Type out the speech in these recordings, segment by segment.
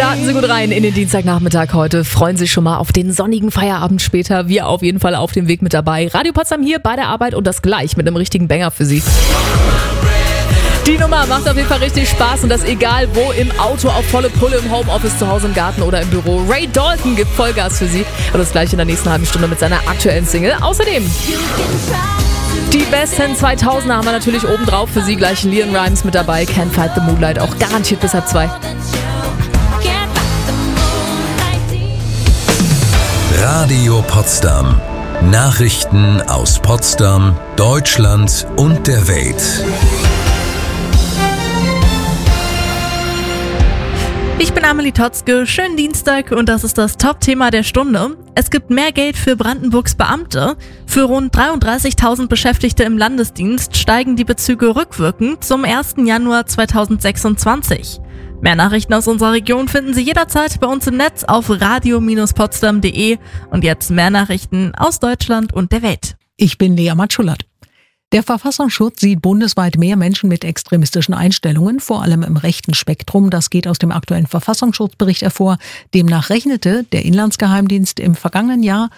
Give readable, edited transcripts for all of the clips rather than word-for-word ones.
Starten Sie gut rein in den Dienstagnachmittag heute. Freuen Sie sich schon mal auf den sonnigen Feierabend später. Wir auf jeden Fall auf dem Weg mit dabei. Radio Potsdam hier bei der Arbeit und das gleich mit einem richtigen Banger für Sie. Die Nummer macht auf jeden Fall richtig Spaß und das egal wo, im Auto, auf volle Pulle, im Homeoffice, zu Hause, im Garten oder im Büro. Ray Dalton gibt Vollgas für Sie und das gleich in der nächsten halben Stunde mit seiner aktuellen Single. Außerdem die besten 2000er haben wir natürlich obendrauf für Sie. Gleich Leon Rimes mit dabei, Can't Fight the Moonlight, auch garantiert bis 1:30. Radio Potsdam. Nachrichten aus Potsdam, Deutschland und der Welt. Ich bin Amelie Totzke, schönen Dienstag und das ist das Top-Thema der Stunde. Es gibt mehr Geld für Brandenburgs Beamte. Für rund 33.000 Beschäftigte im Landesdienst steigen die Bezüge rückwirkend zum 1. Januar 2026. Mehr Nachrichten aus unserer Region finden Sie jederzeit bei uns im Netz auf radio-potsdam.de. Und jetzt mehr Nachrichten aus Deutschland und der Welt. Ich bin Lea Matschulat. Der Verfassungsschutz sieht bundesweit mehr Menschen mit extremistischen Einstellungen, vor allem im rechten Spektrum. Das geht aus dem aktuellen Verfassungsschutzbericht hervor. Demnach rechnete der Inlandsgeheimdienst im vergangenen Jahr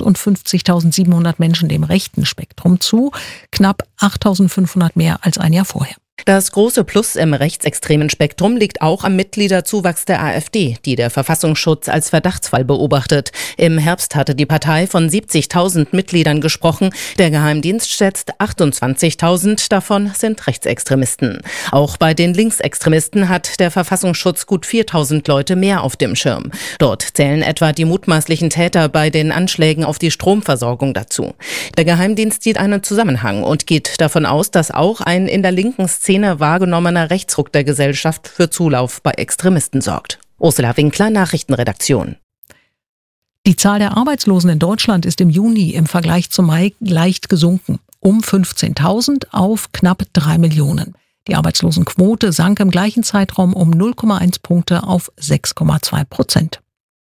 58.700 Menschen dem rechten Spektrum zu, knapp 8.500 mehr als ein Jahr vorher. Das große Plus im rechtsextremen Spektrum liegt auch am Mitgliederzuwachs der AfD, die der Verfassungsschutz als Verdachtsfall beobachtet. Im Herbst hatte die Partei von 70.000 Mitgliedern gesprochen. Der Geheimdienst schätzt 28.000 davon sind Rechtsextremisten. Auch bei den Linksextremisten hat der Verfassungsschutz gut 4.000 Leute mehr auf dem Schirm. Dort zählen etwa die mutmaßlichen Täter bei den Anschlägen auf die Stromversorgung dazu. Der Geheimdienst sieht einen Zusammenhang und geht davon aus, dass auch ein in der linken Szene wahrgenommener Rechtsruck der Gesellschaft für Zulauf bei Extremisten sorgt. Ursula Winkler, Nachrichtenredaktion. Die Zahl der Arbeitslosen in Deutschland ist im Juni im Vergleich zum Mai leicht gesunken. Um 15.000 auf knapp 3 Millionen. Die Arbeitslosenquote sank im gleichen Zeitraum um 0,1 Punkte auf 6,2%.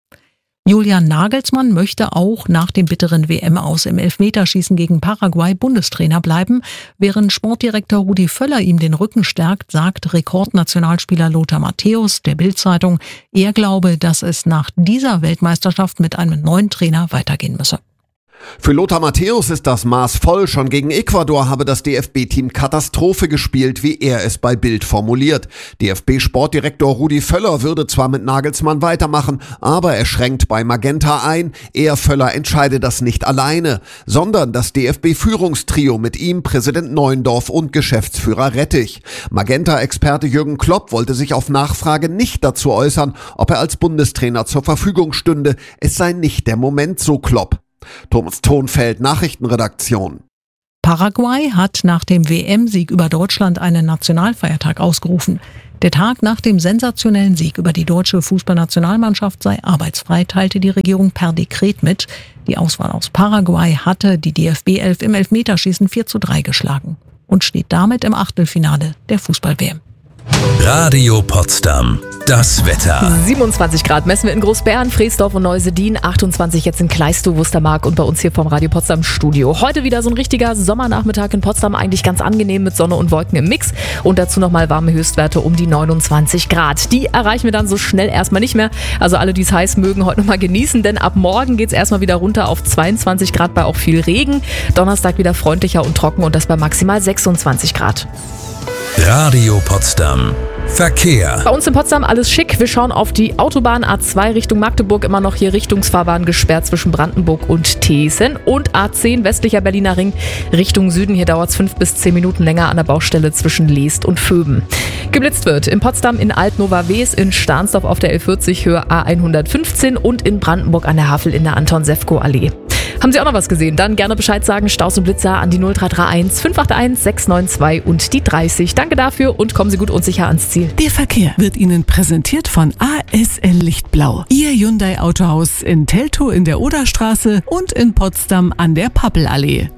Julian Nagelsmann möchte auch nach dem bitteren WM-Aus im Elfmeterschießen gegen Paraguay Bundestrainer bleiben. Während Sportdirektor Rudi Völler ihm den Rücken stärkt, sagt Rekordnationalspieler Lothar Matthäus der Bild-Zeitung, er glaube, dass es nach dieser Weltmeisterschaft mit einem neuen Trainer weitergehen müsse. Für Lothar Matthäus ist das Maß voll. Schon gegen Ecuador habe das DFB-Team Katastrophe gespielt, wie er es bei Bild formuliert. DFB-Sportdirektor Rudi Völler würde zwar mit Nagelsmann weitermachen, aber er schränkt bei Magenta ein. Er, Völler, entscheide das nicht alleine, sondern das DFB-Führungstrio mit ihm, Präsident Neuendorf und Geschäftsführer Rettich. Magenta-Experte Jürgen Klopp wollte sich auf Nachfrage nicht dazu äußern, ob er als Bundestrainer zur Verfügung stünde. Es sei nicht der Moment, so Klopp. Thomas Thonfeld, Nachrichtenredaktion. Paraguay hat nach dem WM-Sieg über Deutschland einen Nationalfeiertag ausgerufen. Der Tag nach dem sensationellen Sieg über die deutsche Fußballnationalmannschaft sei arbeitsfrei, teilte die Regierung per Dekret mit. Die Auswahl aus Paraguay hatte die DFB-11 im Elfmeterschießen 4:3 geschlagen und steht damit im Achtelfinale der Fußball-WM. Radio Potsdam. Das Wetter. 27 Grad messen wir in Großbären, Freesdorf und Neusedin, 28 jetzt in Kleistow, Wustermark und bei uns hier vom Radio Potsdam Studio. Heute wieder so ein richtiger Sommernachmittag in Potsdam, eigentlich ganz angenehm mit Sonne und Wolken im Mix und dazu nochmal warme Höchstwerte um die 29 Grad. Die erreichen wir dann so schnell erstmal nicht mehr, also alle, die es heiß mögen, heute nochmal genießen, denn ab morgen geht es erstmal wieder runter auf 22 Grad bei auch viel Regen. Donnerstag wieder freundlicher und trocken und das bei maximal 26 Grad. Radio Potsdam. Verkehr. Bei uns in Potsdam alles schick. Wir schauen auf die Autobahn A2 Richtung Magdeburg, immer noch hier Richtungsfahrbahn gesperrt zwischen Brandenburg und Thesen. Und A10 westlicher Berliner Ring Richtung Süden. Hier dauert es 5 bis 10 Minuten länger an der Baustelle zwischen Leest und Vöben. Geblitzt wird in Potsdam in Altnova-Wes, in Stahnsdorf auf der L40 Höhe A115 und in Brandenburg an der Havel in der Anton-Sefko-Allee. Haben Sie auch noch was gesehen? Dann gerne Bescheid sagen. Staus und Blitzer an die 0331 581 692 und die 30. Danke dafür und kommen Sie gut und sicher ans Ziel. Der Verkehr wird Ihnen präsentiert von ASL Lichtblau. Ihr Hyundai Autohaus in Teltow in der Oderstraße und in Potsdam an der Pappelallee.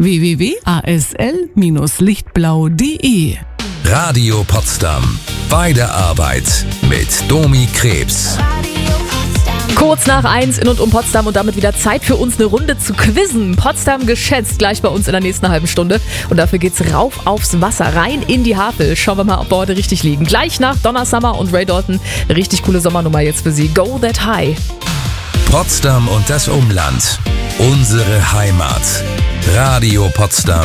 www.asl-lichtblau.de. Radio Potsdam. Bei der Arbeit mit Domi Krebs. Kurz nach 1 in und um Potsdam und damit wieder Zeit für uns eine Runde zu quizzen. Potsdam geschätzt, gleich bei uns in der nächsten halben Stunde. Und dafür geht's rauf aufs Wasser, rein in die Havel. Schauen wir mal, ob wir heute richtig liegen. Gleich nach Donna Summer und Ray Dalton. Richtig coole Sommernummer jetzt für Sie. Go That High. Potsdam und das Umland. Unsere Heimat. Radio Potsdam